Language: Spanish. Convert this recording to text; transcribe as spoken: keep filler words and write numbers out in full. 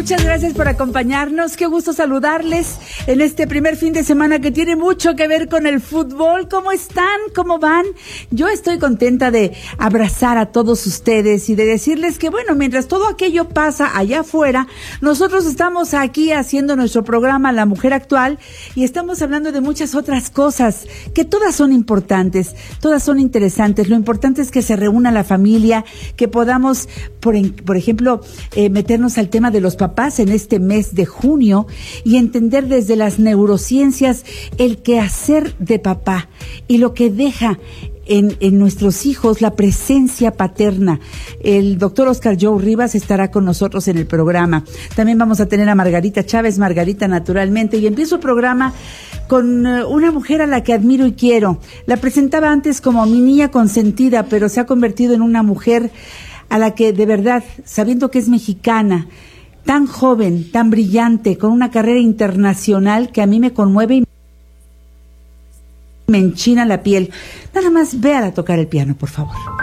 Muchas gracias por acompañarnos. Qué gusto saludarles en este primer fin de semana que tiene mucho que ver con el fútbol. ¿Cómo están? ¿Cómo van? Yo estoy contenta de abrazar a todos ustedes y de decirles que, bueno, mientras todo aquello pasa allá afuera, nosotros estamos aquí haciendo nuestro programa La Mujer Actual y estamos hablando de muchas otras cosas que todas son importantes, todas son interesantes. Lo importante es que se reúna la familia, que podamos, por, por ejemplo, eh, meternos al tema de los papás en este mes de junio y entender desde las neurociencias el quehacer de papá y lo que deja en, en nuestros hijos la presencia paterna. El doctor Oscar Joe Rivas estará con nosotros en el programa. También vamos a tener a Margarita Chávez, Margarita naturalmente, y empiezo el programa con una mujer a la que admiro y quiero. La presentaba antes como mi niña consentida, pero se ha convertido en una mujer a la que de verdad, sabiendo que es mexicana, tan joven, tan brillante, con una carrera internacional que a mí me conmueve y me enchina la piel. Nada más véala tocar el piano, por favor.